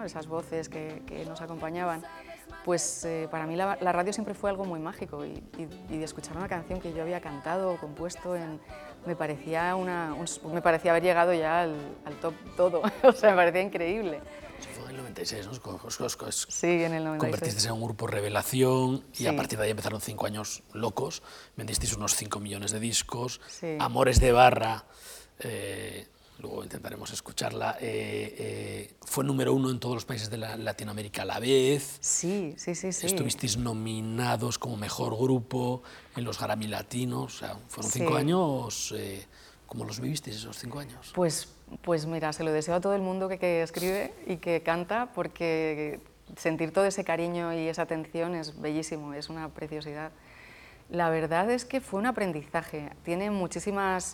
esas voces que nos acompañaban, pues para mí la radio siempre fue algo muy mágico y de escuchar una canción que yo había cantado o compuesto, me parecía haber llegado ya al top todo, o sea, me parecía increíble. Eso fue en el 96, ¿no? Sí, en el 96. Convertisteis en un grupo revelación y sí. A partir de ahí empezaron 5 años locos, vendisteis unos 5 millones de discos, sí. Amores de Barra, luego intentaremos escucharla, fue número 1 en todos los países de Latinoamérica a la vez. Sí. Estuvisteis nominados como mejor grupo en los Grammy Latinos, o sea, fueron 5 años. ¿Cómo los vivisteis esos 5 años? Pues mira, se lo deseo a todo el mundo que escribe y que canta, porque sentir todo ese cariño y esa atención es bellísimo, es una preciosidad. La verdad es que fue un aprendizaje, tiene muchos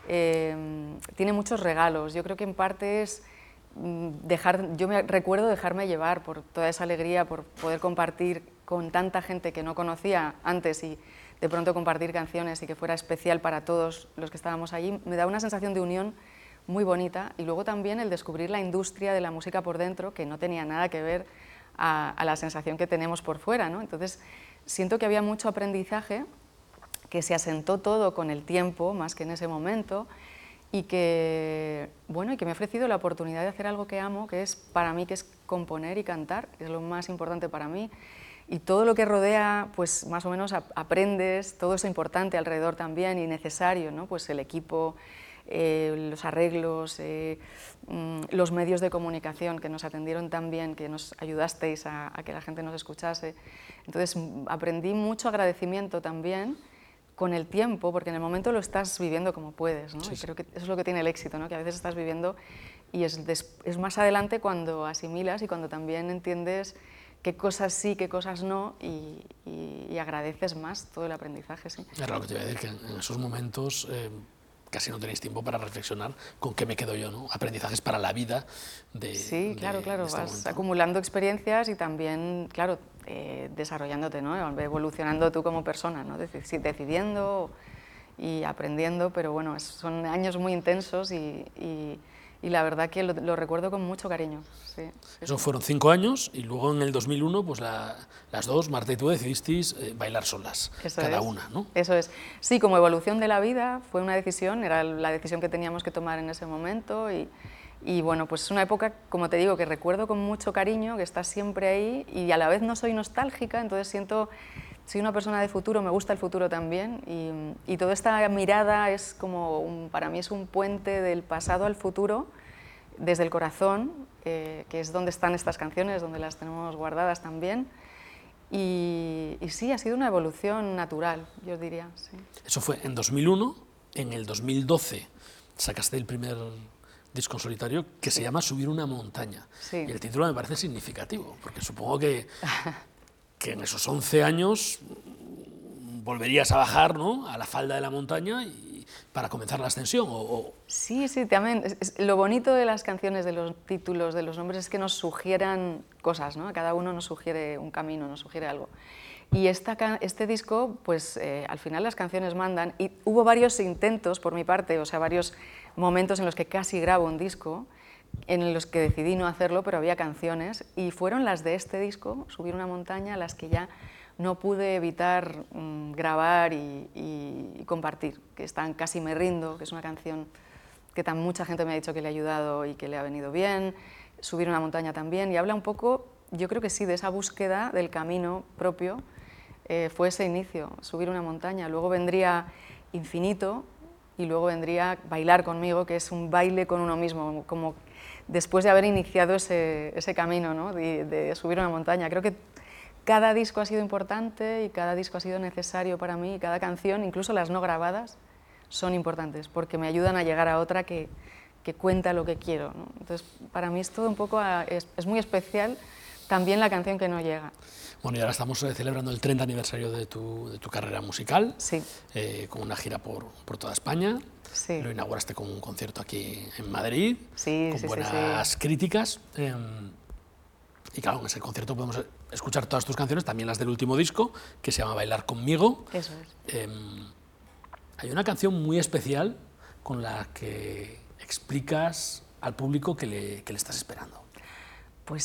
regalos. Yo creo que en parte es yo me recuerdo dejarme llevar por toda esa alegría, por poder compartir con tanta gente que no conocía antes y de pronto compartir canciones y que fuera especial para todos los que estábamos allí. Me da una sensación de unión muy bonita, y luego también el descubrir la industria de la música por dentro, que no tenía nada que ver a la sensación que tenemos por fuera, ¿no? Entonces siento que había mucho aprendizaje, que se asentó todo con el tiempo, más que en ese momento, y que me ha ofrecido la oportunidad de hacer algo que amo, que es para mí, que es componer y cantar, que es lo más importante para mí, y todo lo que rodea, pues más o menos aprendes, todo eso importante alrededor también y necesario, ¿no? Pues el equipo, los arreglos, los medios de comunicación que nos atendieron tan bien, que nos ayudasteis a que la gente nos escuchase. Entonces aprendí mucho agradecimiento también con el tiempo, porque en el momento lo estás viviendo como puedes, ¿no? Sí. Y creo que eso es lo que tiene el éxito, ¿no? Que a veces estás viviendo y es más adelante cuando asimilas y cuando también entiendes qué cosas sí, qué cosas no, y agradeces más todo el aprendizaje. Sí. Era lo que te iba a decir, que en esos momentos casi no tenéis tiempo para reflexionar con qué me quedo yo, ¿no? Aprendizajes para la vida. Sí, claro, este vas momento, acumulando experiencias y también, claro, desarrollándote, ¿no? Evolucionando tú como persona, ¿no? Decidiendo y aprendiendo, pero bueno, son años muy intensos y la verdad que lo recuerdo con mucho cariño. Sí. Eso fueron 5 años y luego en el 2001 pues las dos, Marta y tú, decidisteis bailar solas, cada una, ¿no? Eso es. Sí, como evolución de la vida fue una decisión, era la decisión que teníamos que tomar en ese momento y bueno, pues es una época, como te digo, que recuerdo con mucho cariño, que está siempre ahí y a la vez no soy nostálgica, entonces soy una persona de futuro, me gusta el futuro también y toda esta mirada es como, para mí es un puente del pasado al futuro, desde el corazón, que es donde están estas canciones, donde las tenemos guardadas también. Y sí, ha sido una evolución natural, yo diría. Sí. Eso fue en 2001, en el 2012 sacaste el primer disco en solitario que se llama Subir una montaña. Sí. Y el título me parece significativo, porque supongo que en esos 11 años volverías a bajar, ¿no?, a la falda de la montaña para comenzar la ascensión. Sí, también. Lo bonito de las canciones, de los títulos, de los nombres, es que nos sugieran cosas, ¿no? Cada uno nos sugiere un camino, nos sugiere algo. Y este disco, pues al final las canciones mandan, y hubo varios intentos por mi parte, o sea, varios momentos en los que casi grabo un disco, en los que decidí no hacerlo, pero había canciones, y fueron las de este disco, Subir una montaña, las que ya no pude evitar grabar y compartir, que están Casi me rindo, que es una canción que mucha gente me ha dicho que le ha ayudado y que le ha venido bien, Subir una montaña también, y habla un poco, yo creo que sí, de esa búsqueda del camino propio. Fue ese inicio, Subir una montaña, luego vendría Infinito y luego vendría Bailar conmigo, que es un baile con uno mismo, como después de haber iniciado ese camino, ¿no?, de subir una montaña. Creo que cada disco ha sido importante y cada disco ha sido necesario para mí, y cada canción, incluso las no grabadas, son importantes porque me ayudan a llegar a otra que cuenta lo que quiero, ¿no? Entonces, para mí es todo un poco, es muy especial también la canción que no llega. Bueno, y ahora estamos celebrando el 30 aniversario de tu carrera musical, sí, con una gira por toda España. Sí. Lo inauguraste con un concierto aquí en Madrid, sí, con buenas críticas. Y claro, en ese concierto podemos escuchar todas tus canciones, también las del último disco, que se llama Bailar conmigo. Eso es. Hay una canción muy especial con la que explicas al público que le estás esperando.